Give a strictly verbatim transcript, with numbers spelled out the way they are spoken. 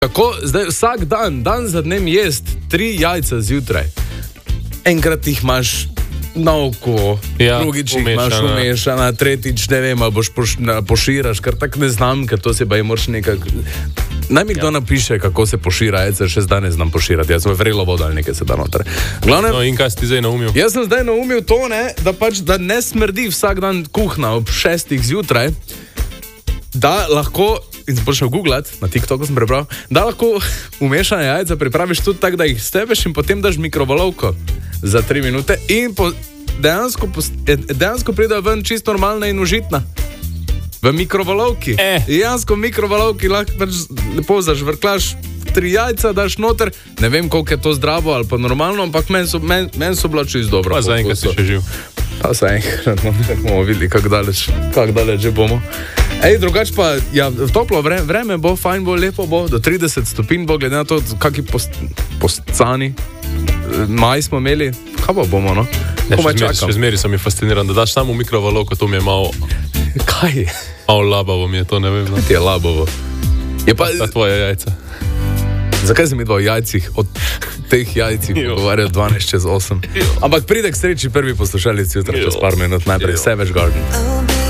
Kako zdaj vsak dan, dan za dnem jest tri jajca zjutraj. Enkrat jih imaš na oko, ja, drugič jih imaš umešana, tretjič ne vem, ali boš poš, na, poširaš, ker tak ne znam, ker to se pa je moraš nekak... Naj mi kdo ja. napiše, kako se pošira jajce, še zdaj ne znam poširati, jaz sem vrelo vodo ali nekaj se da noter. Glavnem, no in kaj si ti zdaj naumil? Jaz sem zdaj naumil to, ne, da pač, da ne smrdi vsak dan kuhna ob šestih zjutraj, da lahko, in sem prišel googlat, na TikToku sem prebral, da lahko umešane jajca pripraviš tudi tako, da jih stebeš in potem daš mikrovalovko za tri minute in po, dejansko, dejansko pride ven čisto normalna in užitna. V mikrovalovki. Eh. Dejansko v mikrovalovki lahko pač lepo zažvrklaš tri jajca, daš noter, ne vem, koliko je to zdravo ali pa normalno, ampak meni so, men, men so bila čisto dobro. Pa zaenkrat si še živ. Pa zaenkrat, no, tako bomo videli, kako daleč, kak daleč že bomo. Ej, drugač pa, ja, toplo vreme, vreme bo, fajn bo, lepo bo, do trideset stopinj bo, glede na to, kaki post, postcani maj smo imeli, kaj pa bomo, no? Ne, še, zmeri, še zmeri sem mi fasciniran, da daš samo mikrovalovko, to mi je malo... Kaj je? Malo labavo mi je to, ne vem. No. Ti je labavo. Je pa... Ta tvoje jajca. Zakaj se mi dva o jajcih, od teh jajcih pogovarjajo dvanajst čez osem? Ampak pride k sreči prvi poslušalec jutra čez par minut, najprej Savage Garden.